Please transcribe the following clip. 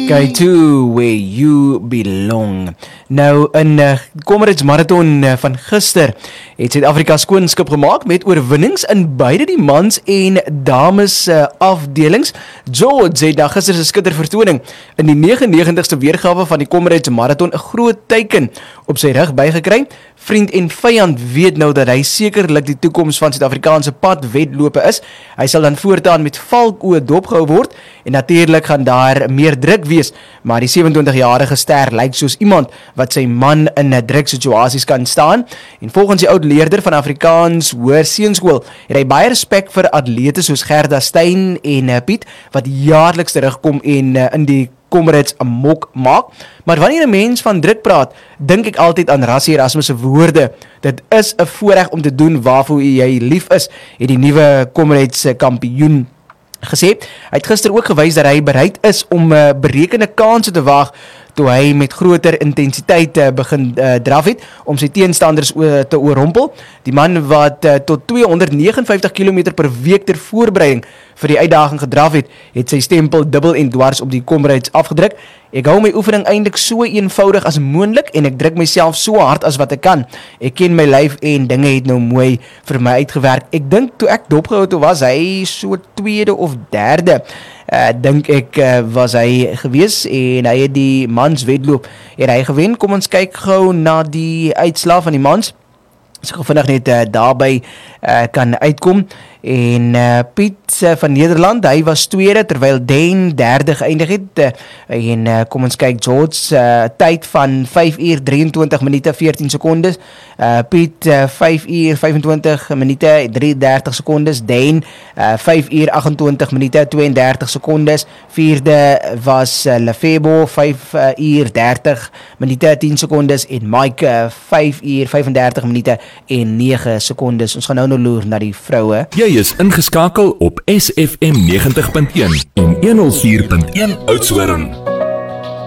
K2, where you belong. Nou, in Comrades Marathon van gister het Suid-Afrika skoonskip gemaak met oorwinnings in beide die mans en dames afdelings. George het na gister se skittervertoning in die 99ste weergawe van die Comrades Marathon 'n groot teiken op sy rug bygekry. Vriend en vyand weet nou dat hy sekerlik die toekoms van Suid-Afrikaanse padwedlope is. Hy sal dan voortaan met valkoë dopgehou word en natuurlik gaan daar meer druk wees, maar die 27-jarige ster lyk soos iemand wat sy man in druksituasies kan staan. En volgens die oud leerder van Afrikaans Hoër Seunskool het hy baie respek vir atlete soos Gerda Steyn en Piet wat jaarliks terugkom en in die Comrades amok maak. Maar wanneer 'n mens van druk praat, dink ek altyd aan Rassie Erasmus se woorde. Dit is 'n voorreg om te doen waarvoor jy lief is, het die nuwe Comrades kampioen gesê. Hy het gister ook gewys dat hy bereid is om berekende kanse te waag toe hy met groter intensiteit begin draf het om sy teenstanders te oorrompel. Die man wat tot 259 km per week ter voorbereiding vir die uitdaging gedraf het sy stempel dubbel en dwars op die Comrades afgedruk. Ek hou my oefening eintlik so eenvoudig as moontlik en ek druk myself so hard as wat ek kan. Ek ken my lyf en dinge het nou mooi vir my uitgewerk. Ek dink toe ek dopgehou toe was hy so tweede of derde. Dink ek was hy gewees en hy het die mans wedloop en hy gewen. Kom ons kyk gou na die uitslae van die mans. As ek vinnig net daarby kan uitkom. En Piet van Nederland, hy was tweede, terwyl Dane derde geëindig het. En kom ons kyk, George, tyd van 5 uur 23 minute 14 sekondes. Piet 5 uur 25 minute 33 sekondes. Dane 5 uur 28 minute 32 sekondes. Vierde was Lefebo 5 uur 30 minute 10 sekondes. En Mike 5 uur 35 minute en 9 sekondes. Ons gaan nou loer na die vroue. Jy is ingeskakel op SFM 90.1 en 104.1 Oudtshoorn.